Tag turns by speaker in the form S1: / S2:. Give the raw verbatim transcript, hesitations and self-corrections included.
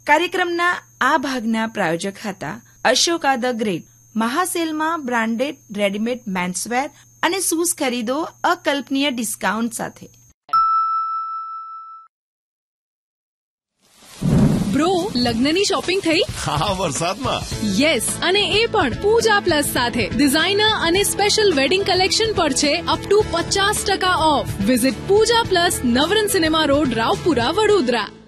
S1: કાર્યક્રમના આ ભાગના પ્રાયોજક હતા Ashoka the great. મહાસેલમાં branded readymade menswear અને શૂઝ ખરીદો અકલ્પનીય ડિસ્કાઉન્ટ સાથે.
S2: બ્રો, લગ્નની શોપિંગ થઈ?
S3: હા, વરસાદમાં.
S2: યસ, અને એ પણ પૂજા પ્લસ સાથે. ડિઝાઇનર અને સ્પેશિયલ વેડિંગ કલેક્શન પર છે અપ ટુ પચાસ ટકા of. Visit Pooja plus, Navrang cinema road, Raopura, Vadodara.